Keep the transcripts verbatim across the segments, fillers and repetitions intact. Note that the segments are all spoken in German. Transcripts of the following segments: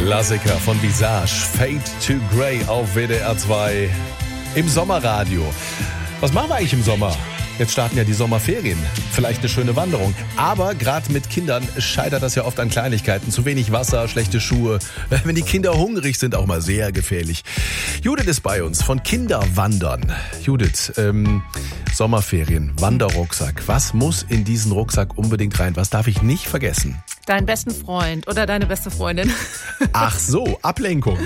Klassiker von Visage, Fade to Grey auf W D R zwei im Sommerradio. Was machen wir eigentlich im Sommer? Jetzt starten ja die Sommerferien. Vielleicht eine schöne Wanderung. Aber gerade mit Kindern scheitert das ja oft an Kleinigkeiten. Zu wenig Wasser, schlechte Schuhe. Wenn die Kinder hungrig sind, auch mal sehr gefährlich. Judith ist bei uns von Kinderwandern. Judith, ähm, Sommerferien, Wanderrucksack. Was muss in diesen Rucksack unbedingt rein? Was darf ich nicht vergessen? Deinen besten Freund oder deine beste Freundin. Ach so, Ablenkung.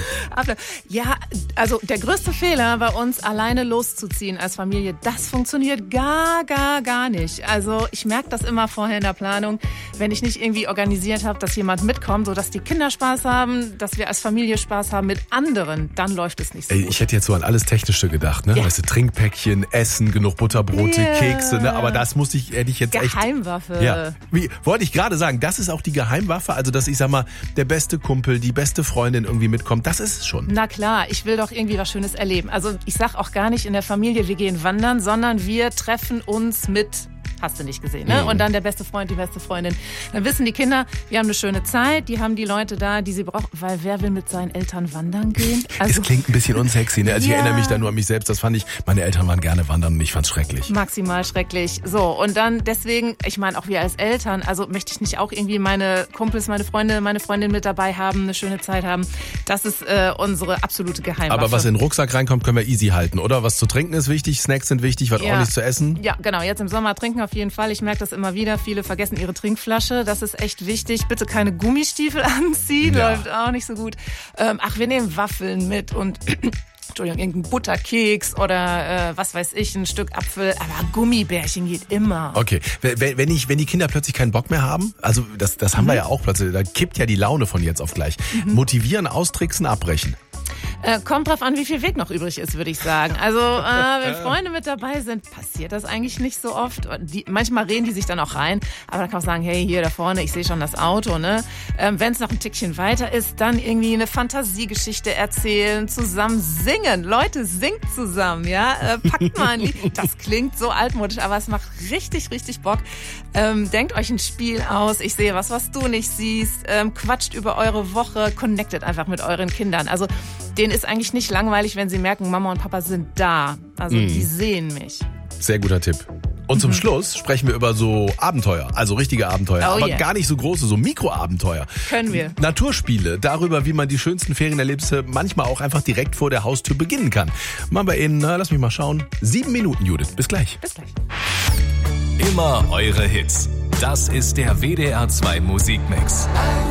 Ja, also der größte Fehler bei uns, alleine loszuziehen als Familie, das funktioniert gar, gar, gar nicht. Also ich merke das immer vorher in der Planung, wenn ich nicht irgendwie organisiert habe, dass jemand mitkommt, sodass die Kinder Spaß haben, dass wir als Familie Spaß haben mit anderen, dann läuft es nicht so Ey, gut. ich hätte jetzt so an alles Technische gedacht, ne? Ja. Weißt du, Trinkpäckchen, Essen, genug Butterbrote, Yeah. Kekse, ne? Aber das musste ich, hätte ich jetzt echt... Geheimwaffe. Ja, wie wollte ich gerade sagen, das ist auch die Geheimwaffe, also dass ich sag mal, der beste Kumpel, die beste Freundin irgendwie mitkommt, das ist es schon. Na klar, ich will doch irgendwie was Schönes erleben. Also ich sag auch gar nicht in der Familie, wir gehen wandern, sondern wir treffen uns mit... Hast du nicht gesehen, ne? Mhm. Und dann der beste Freund, die beste Freundin. Dann wissen die Kinder, wir haben eine schöne Zeit, die haben die Leute da, die sie brauchen. Weil wer will mit seinen Eltern wandern gehen? Also Das klingt ein bisschen unsexy, ne? Also Ja. ich erinnere mich da nur an mich selbst, das fand ich, meine Eltern waren gerne wandern und ich fand's schrecklich. maximal schrecklich. So, und dann deswegen, ich meine auch wir als Eltern, also möchte ich nicht auch irgendwie meine Kumpels, meine Freunde, meine Freundin mit dabei haben, eine schöne Zeit haben. Das ist äh, unsere absolute Geheimwaffe. Aber was in den Rucksack reinkommt, können wir easy halten, oder? Was zu trinken ist wichtig, Snacks sind wichtig, was Ja. ordentlich zu essen. Ja, genau. Jetzt im Sommer trinken auf jeden Fall. Ich merke das immer wieder. Viele vergessen ihre Trinkflasche. Das ist echt wichtig. Bitte keine Gummistiefel anziehen. Ja. Läuft auch nicht so gut. Ähm, ach, wir nehmen Waffeln mit und... Entschuldigung, irgendein Butterkeks oder äh, was weiß ich, ein Stück Apfel. Aber Gummibärchen geht immer. Okay, wenn wenn ich, wenn die Kinder plötzlich keinen Bock mehr haben, also das, das haben wir ja auch plötzlich, da kippt ja die Laune von jetzt auf gleich. Motivieren, austricksen, abbrechen. Äh, kommt drauf an, wie viel Weg noch übrig ist, würde ich sagen. Also, äh, wenn Freunde mit dabei sind, passiert das eigentlich nicht so oft. Die, manchmal reden die sich dann auch rein, aber dann kann man sagen, hey, hier da vorne, ich sehe schon das Auto, ne? Ähm, wenn es noch ein Tickchen weiter ist, dann irgendwie eine Fantasiegeschichte erzählen, zusammen singen. Leute, singt zusammen, ja? Äh, packt mal ein Lied. Das klingt so altmodisch, aber es macht richtig, richtig Bock. Ähm, denkt euch ein Spiel aus. Ich sehe was, was du nicht siehst. Ähm, quatscht über eure Woche, connectet einfach mit euren Kindern. Also, denen ist eigentlich nicht langweilig, wenn sie merken, Mama und Papa sind da. Also Mhm. die sehen mich. Sehr guter Tipp. Und zum Mhm. Schluss sprechen wir über so Abenteuer, also richtige Abenteuer, Oh aber yeah. gar nicht so große, so Mikroabenteuer. Können wir. Naturspiele, darüber, wie man die schönsten Ferienerlebnisse manchmal auch einfach direkt vor der Haustür beginnen kann. Machen wir in, na, lass mich mal schauen, sieben Minuten, Judith. Bis gleich. Bis gleich. Immer eure Hits. Das ist der W D R zwei Musikmix.